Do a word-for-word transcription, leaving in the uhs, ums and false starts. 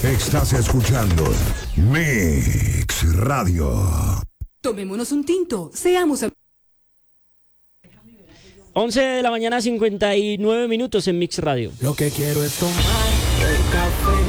Estás escuchando Mix Radio. Tomémonos un tinto, seamos am- once de la mañana, cincuenta y nueve minutos en Mix Radio. Lo que quiero es tomar el café.